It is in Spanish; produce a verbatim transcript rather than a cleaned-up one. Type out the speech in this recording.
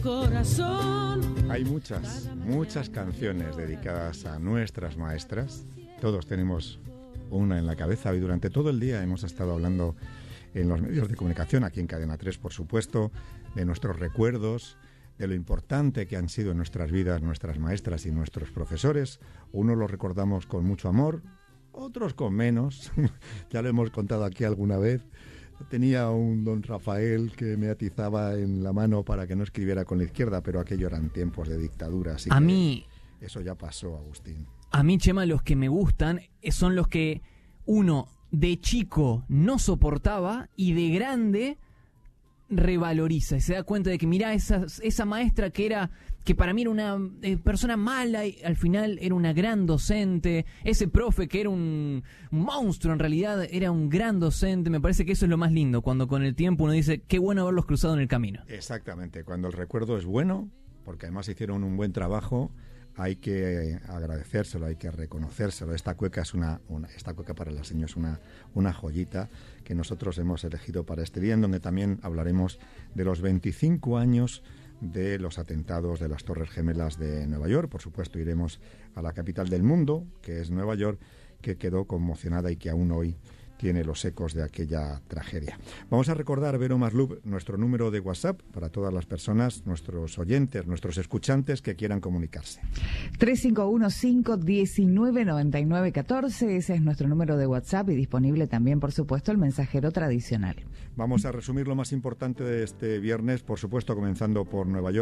Corazón. Hay muchas, muchas canciones dedicadas a nuestras maestras. Todos tenemos una en la cabeza y durante todo el día hemos estado hablando en los medios de comunicación, aquí en Cadena tres, por supuesto, de nuestros recuerdos, de lo importante que han sido en nuestras vidas nuestras maestras y nuestros profesores. Unos los recordamos con mucho amor, otros con menos. Ya lo hemos contado aquí alguna vez. Tenía un don Rafael que me atizaba en la mano para que no escribiera con la izquierda, pero aquello eran tiempos de dictadura, así a que mí, eso ya pasó, Agustín. A mí, Chema, los que me gustan son los que uno de chico no soportaba y de grande revaloriza y se da cuenta de que mirá, esa, esa maestra que era que para mí era una eh, persona mala y al final era una gran docente, ese profe que era un monstruo en realidad era un gran docente. Me parece que eso es lo más lindo, cuando con el tiempo uno dice qué bueno haberlos cruzado en el camino. Exactamente, cuando el recuerdo es bueno, porque además hicieron un buen trabajo, hay que agradecérselo, hay que reconocérselo. Esta cueca es una, una esta cueca para las niños es una, una joyita que nosotros hemos elegido para este día, en donde también hablaremos de los veinticinco años de los atentados de las Torres Gemelas de Nueva York. Por supuesto, iremos a la capital del mundo, que es Nueva York, que quedó conmocionada y que aún hoy tiene los ecos de aquella tragedia. Vamos a recordar, Vero Maslub, nuestro número de WhatsApp para todas las personas, nuestros oyentes, nuestros escuchantes que quieran comunicarse. tres cinco uno, cinco uno nueve, nueve nueve uno cuatro, ese es nuestro número de WhatsApp y disponible también, por supuesto, el mensajero tradicional. Vamos a resumir lo más importante de este viernes, por supuesto, comenzando por Nueva York.